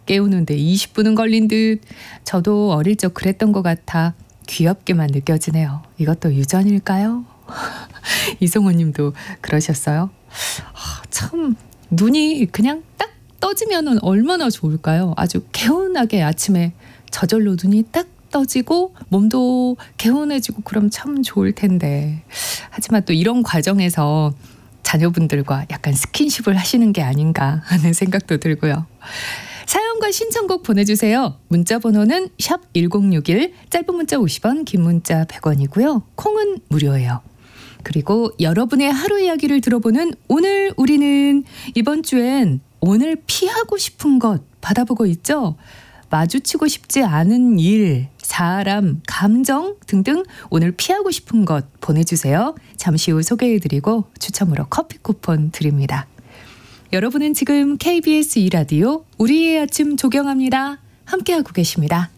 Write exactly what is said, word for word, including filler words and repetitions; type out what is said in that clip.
깨우는데 이십 분은 걸린 듯. 저도 어릴 적 그랬던 것 같아 귀엽게만 느껴지네요. 이것도 유전일까요? 이성호 님도 그러셨어요. 아, 참 눈이 그냥 딱 떠지면 얼마나 좋을까요? 아주 개운하게 아침에 저절로 눈이 딱 떠지고 몸도 개운해지고 그럼 참 좋을 텐데. 하지만 또 이런 과정에서 자녀분들과 약간 스킨십을 하시는 게 아닌가 하는 생각도 들고요. 사연과 신청곡 보내주세요. 문자 번호는 샵 일공육일, 짧은 문자 오십 원, 긴 문자 백 원이고요. 콩은 무료예요. 그리고 여러분의 하루 이야기를 들어보는 오늘 우리는, 이번 주엔 오늘 피하고 싶은 것 받아보고 있죠. 마주치고 싶지 않은 일, 사람, 감정 등등 오늘 피하고 싶은 것 보내주세요. 잠시 후 소개해드리고 추첨으로 커피 쿠폰 드립니다. 여러분은 지금 케이비에스 이 라디오 우리의 아침 조경합니다. 함께하고 계십니다.